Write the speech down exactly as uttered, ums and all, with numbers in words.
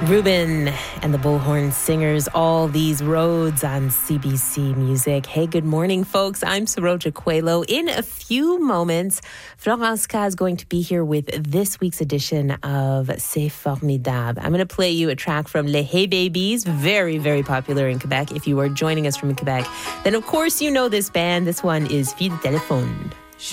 Ruben and the Bullhorn Singers, All These Roads on C B C Music. Hey, good morning, folks. I'm Saroja Coelho. In a few moments, Florence K is going to be here with this week's edition of C'est Formidable. I'm going to play you a track from Les Hey Babies, very, very popular in Quebec. If you are joining us from Quebec, then of course you know this band. This one is Fille de Téléphone.